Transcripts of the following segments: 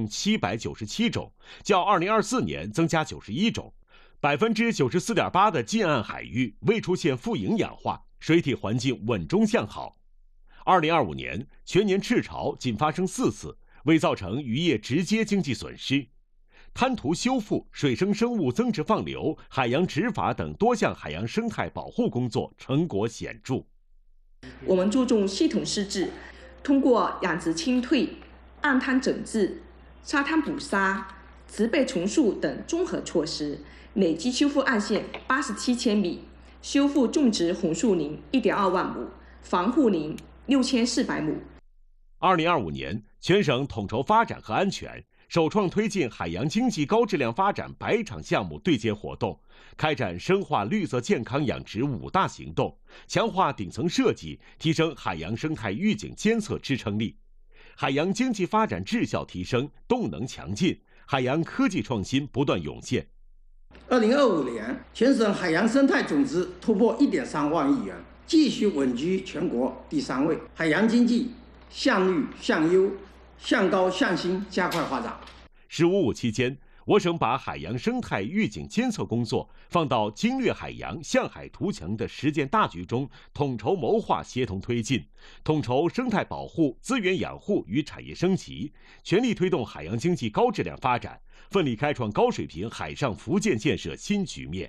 共797种，较2024年增加91种。94.8%的近岸海域未出现富营养化，水体环境稳中向好。2025年全年赤潮仅发生4次，未造成渔业直接经济损失。滩涂修复、水生生物增殖放流、海洋执法等多项海洋生态保护工作成果显著。 我们注重系统施治，通过养殖清退、岸滩整治、沙滩捕沙、植被重塑等综合措施，累计修复岸线87千米，修复种植红树林1.2万亩，防护林6400亩。 2025年，全省统筹发展和安全，首创推进海洋经济高质量发展100场项目对接活动，开展深化绿色健康养殖5大行动，强化顶层设计，提升海洋生态预警监测支撑力，海洋经济发展质效提升，动能强劲，海洋科技创新不断涌现。 2025年，全省海洋生态总值突破1.3万亿元，继续稳居全国第3位。海洋经济向绿向优、向高向新加快发展。 “15+5”期间，我省把海洋生态预警监测工作放到经略海洋、向海图强的实践大局中，统筹谋划、协同推进，统筹生态保护、资源养护与产业升级，全力推动海洋经济高质量发展，奋力开创高水平海上福建建设新局面。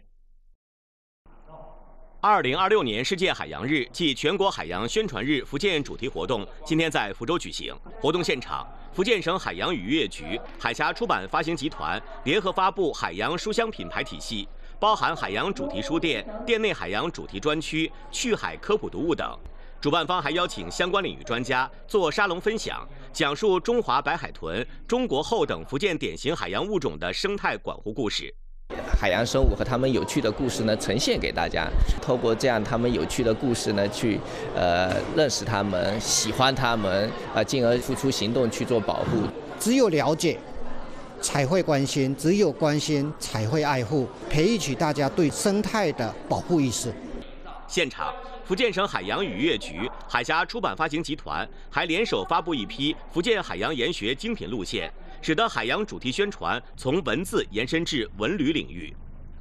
2026年世界海洋日暨全国海洋宣传日福建主题活动今天在福州举行。活动现场，福建省海洋渔业局、海峡出版发行集团联合发布海洋书香品牌体系，包含海洋主题书店、店内海洋主题专区、趣海科普读物等。主办方还邀请相关领域专家做沙龙分享，讲述中华白海豚、中国后等福建典型海洋物种的生态管护故事。 海洋生物和他们有趣的故事呢，呈现给大家。透过这样他们有趣的故事呢，去认识他们，喜欢他们，进而付出行动去做保护。 只有了解才会关心，只有关心才会爱护，培育大家对生态的保护意识。 现场，福建省海洋渔业局、海峡出版发行集团还联手发布一批福建海洋研学精品路线，使得海洋主题宣传从文字延伸至文旅领域。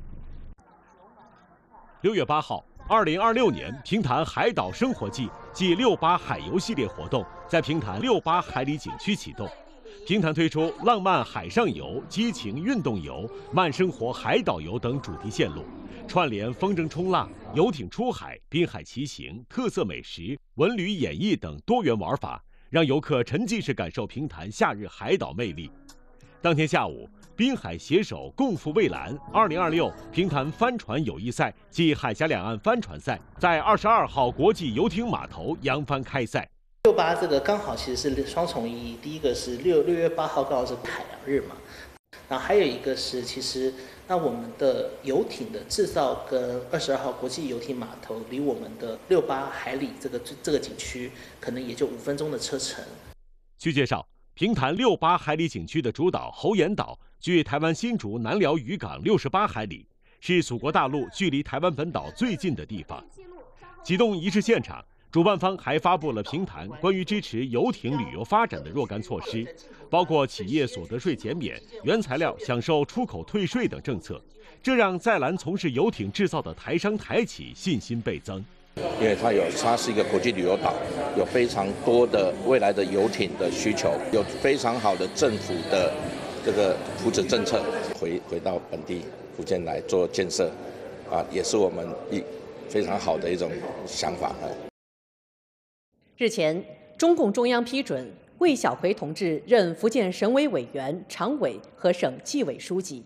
6月8号，2026年平潭海岛生活季暨68海游系列活动在平潭68海里景区启动。平潭推出浪漫海上游、激情运动游、慢生活海岛游等主题线路，串联风筝冲浪、游艇出海、滨海骑行、特色美食、文旅演绎等多元玩法，让游客沉浸式感受平潭夏日海岛魅力。当天下午，滨海携手共赴蔚蓝2026平潭帆船友谊赛暨海峡两岸帆船赛在22号国际游艇码头扬帆开赛。 68这个刚好其实是双重意义，第一个是6月8号刚好是海洋日嘛，然后还有一个是其实那我们的游艇的制造跟22号国际游艇码头离我们的68海里这个景区可能也就5分钟的车程。 据介绍，平潭68海里景区的主岛猴岩岛距台湾新竹南寮渔港68海里，是祖国大陆距离台湾本岛最近的地方。启动仪式现场，主办方还发布了平潭关于支持游艇旅游发展的若干措施，包括企业所得税减免、原材料享受出口退税等政策，这让在兰从事游艇制造的台商台企信心倍增。 因为它是一个国际旅游岛，有非常多的未来的游艇的需求，有非常好的政府的这个扶持政策，回到本地福建来做建设，也是我们非常好的一种想法。 日前，中共中央批准魏小奎同志任福建省委委员、常委和省纪委书记。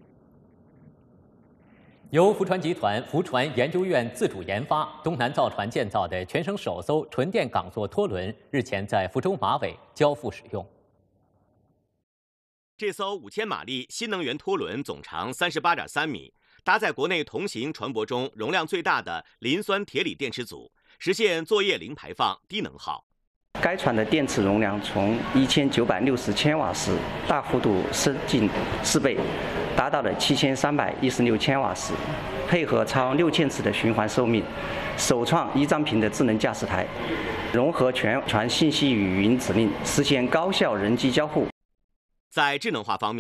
由福船集团福船研究院自主研发、东南造船建造的全省首艘纯电港座拖轮日前在福州马尾交付使用。 这艘5000马力新能源拖轮总长38.3米，搭载国内同型船舶中容量最大的磷酸铁锂电池组，实现作业零排放、低能耗。 该船的电池容量从1960千瓦时大幅度升近4倍，达到了7316千瓦时，配合超6000次的循环寿命，首创1张屏的智能驾驶台，融合全船信息与语音指令，实现高效人机交互。 在智能化方面，